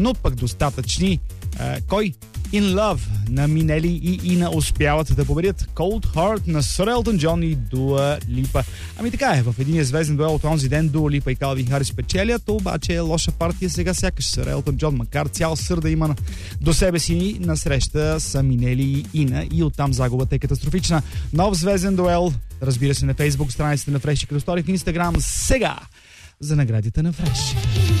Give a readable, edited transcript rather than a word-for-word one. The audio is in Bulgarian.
но пък достатъчни. Кой? In Love на Минели и Ина успяват да победят Cold Heart на Сър Елтън Джон и Дуа Липа. Ами така е, в единия звезден дуел от онзи ден Дуа Липа и Калвин Харис печелят, обаче е лоша партия сега сякаш Сър Елтън Джон, макар цял сър да има до себе си, насреща са Минели и Ина и оттам загубата е катастрофична. Нов звезден дуел, разбира се, на Фейсбук страницата на Фреш и Кръстори, в Инстаграм сега за наградите на Фреш.